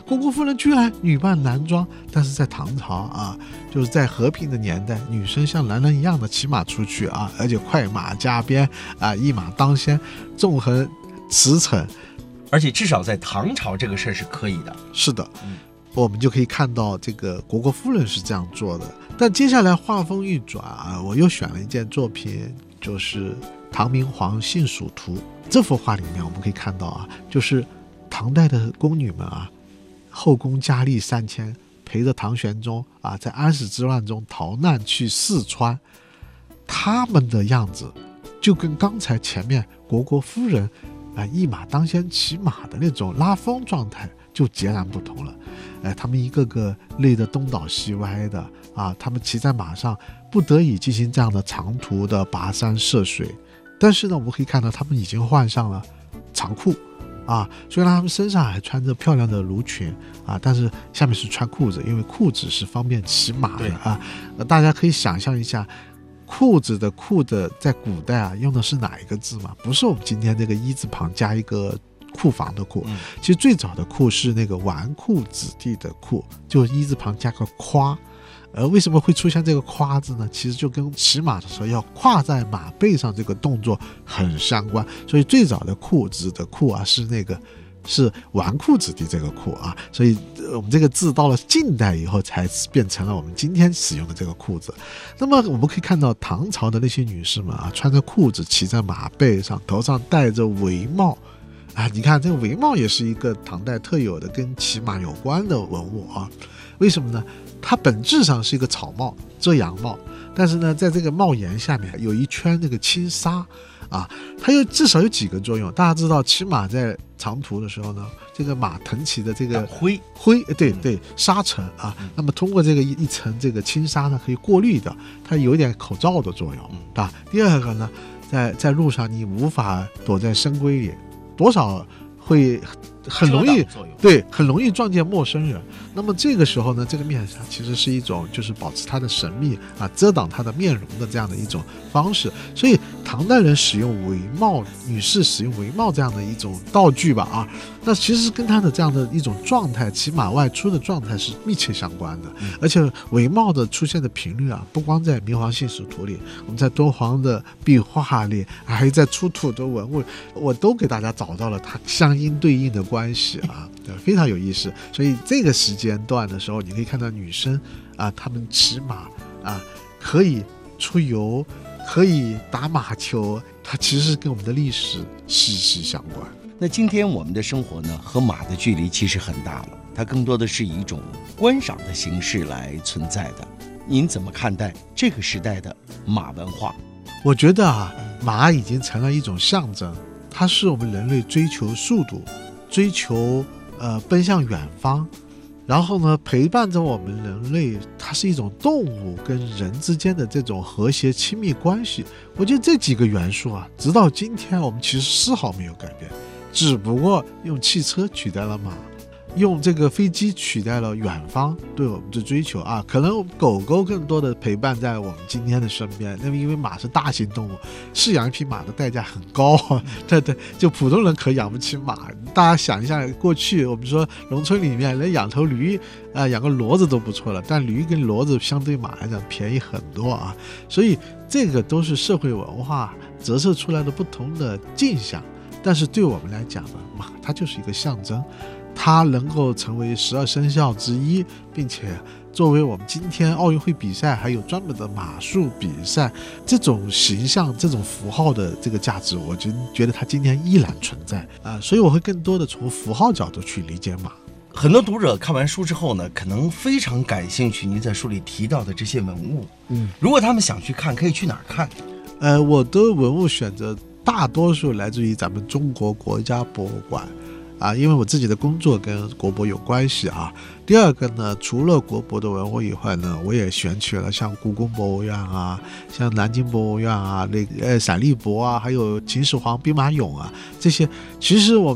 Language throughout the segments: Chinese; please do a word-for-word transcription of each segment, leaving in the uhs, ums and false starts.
国国夫人居然女扮男装。但是在唐朝啊，就是在和平的年代，女生像男人一样的骑马出去啊，而且快马加鞭啊，一马当先，纵横驰骋。 而且至少在唐朝这个事儿是可以的。 是的、 嗯、 我们就可以看到这个国国夫人是这样做的。但接下来画风一转啊，我又选了一件作品，就是唐明皇幸蜀图。这幅画里面我们可以看到啊，就是唐代的宫女们啊，后宫佳丽三千，陪着唐玄宗啊，在安史之乱中逃难去四川，他们的样子就跟刚才前面国国夫人啊一马当先骑马的那种拉风状态就截然不同了。哎，他们一个个累得东倒西歪的啊，他们骑在马上不得已进行这样的长途的跋山涉水。但是呢，我们可以看到他们已经换上了长裤啊，虽然他们身上还穿着漂亮的襦裙啊，但是下面是穿裤子，因为裤子是方便骑马的啊。大家可以想象一下，裤子的裤的在古代啊用的是哪一个字吗？不是我们今天这个一字旁加一个库房的库，其实最早的库是那个纨绔子弟的库，就一字旁加个夸。而为什么会出现这个夸字呢？其实就跟骑马的时候要跨在马背上这个动作很相关。所以最早的裤子的裤啊是那个是纨绔子弟这个裤啊，所以我们这个字到了近代以后才变成了我们今天使用的这个裤子。那么我们可以看到唐朝的那些女士们啊，穿着裤子骑在马背上，头上戴着帷帽啊，你看这个帷帽也是一个唐代特有的跟骑马有关的文物啊。为什么呢？它本质上是一个草帽，遮阳帽，但是呢，在这个帽檐下面有一圈那个轻纱啊，它有至少有几个作用。大家知道，骑马在长途的时候呢，这个马腾起的这个灰灰，对对，沙尘啊，那么通过这个一层这个轻纱呢，可以过滤掉，它有点口罩的作用啊。第二个呢，在在路上你无法躲在深闺里，多少会很容易对很容易撞见陌生人。那么这个时候呢，这个面纱其实是一种就是保持它的神秘啊，遮挡它的面容的这样的一种方式。所以唐代人使用帷帽，女士使用帷帽这样的一种道具吧啊，那其实跟她的这样的一种状态，骑马外出的状态是密切相关的。而且帷帽的出现的频率啊，不光在明皇幸蜀图里，我们在敦煌的壁画里，还有在出土的文物，我都给大家找到了它相应对应的关系啊，非常有意思。所以这个时间段的时候，你可以看到女生啊，她们骑马啊，可以出游，可以打马球，它其实跟我们的历史息息相关。 那今天我们的生活呢，和马的距离其实很大了，它更多的是以一种观赏的形式来存在的。您怎么看待这个时代的马文化？ 我觉得啊，马已经成了一种象征，它是我们人类追求速度，追求呃奔向远方，然后呢陪伴着我们人类，它是一种动物跟人之间的这种和谐亲密关系。我觉得这几个元素啊，直到今天我们其实丝毫没有改变，只不过用汽车取代了马，用这个飞机取代了远方对我们的追求啊。可能狗狗更多的陪伴在我们今天的身边，那么因为马是大型动物，饲养一匹马的代价很高啊，对对，就普通人可养不起马。大家想一下，过去我们说农村里面人养头驴啊、呃，养个骡子都不错了，但驴跟骡子相对马来讲便宜很多啊。所以这个都是社会文化折射出来的不同的镜像。但是对我们来讲呢，马它就是一个象征，它能够成为十二生肖之一，并且作为我们今天奥运会比赛还有专门的马术比赛，这种形象这种符号的这个价值，我就觉得它今天依然存在啊、呃，所以我会更多的从符号角度去理解马。 很多读者看完书之后呢，可能非常感兴趣您在书里提到的这些文物，嗯，如果他们想去看，可以去哪儿看？ 呃，我的文物选择大多数来自于咱们中国国家博物馆啊，因为我自己的工作跟国博有关系啊。第二个呢，除了国博的文物以外呢，我也选取了像故宫博物院啊，像南京博物院啊，那个呃陕历博啊，还有秦始皇兵马俑啊，这些其实我们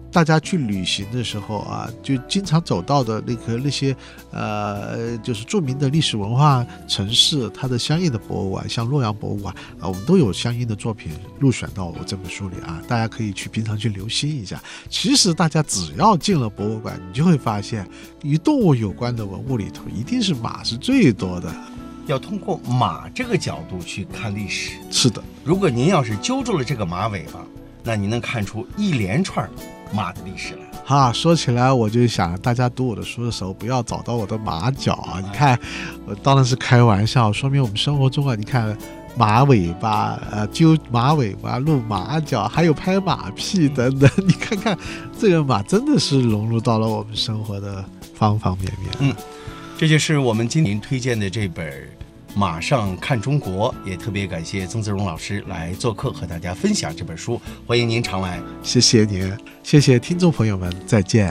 大家去旅行的时候啊，就经常走到的那个那些呃，就是著名的历史文化城市，它的相应的博物馆，像洛阳博物馆啊，我们都有相应的作品入选到我这本书里啊，大家可以去平常去留心一下。其实大家只要进了博物馆，你就会发现，与动物有关的文物里头，一定是马是最多的。 要通过马这个角度去看历史。 是的， 如果您要是揪住了这个马尾巴，那您能看出一连串马的历史来。 啊，说起来我就想，大家读我的书的时候不要找到我的马脚啊！你看，我当然是开玩笑，说明我们生活中啊，你看马尾巴、呃揪马尾巴、露马脚，还有拍马屁等等，你看看这个马真的是融入到了我们生活的方方面面。 嗯，这就是我们今年推荐的这本《马上看中国》，也特别感谢曾自荣老师来做客和大家分享这本书，欢迎您常来。 谢谢您，谢谢听众朋友们，再见。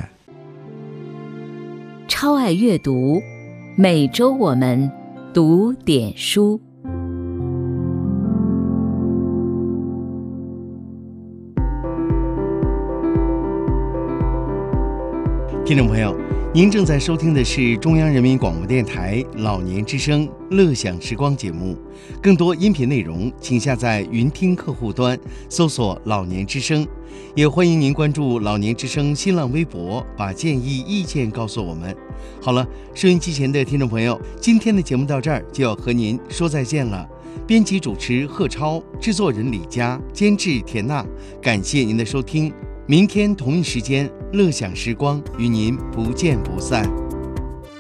超爱阅读，每周我们读点书。 听众朋友，您正在收听的是中央人民广播电台老年之声乐享时光节目，更多音频内容请下载云听客户端搜索老年之声，也欢迎您关注老年之声新浪微博，把建议意见告诉我们。好了，收音机前的听众朋友，今天的节目到这儿就要和您说再见了。编辑主持贺超，制作人李佳，监制田娜，感谢您的收听。明天同一时间，乐享时光与您不见不散。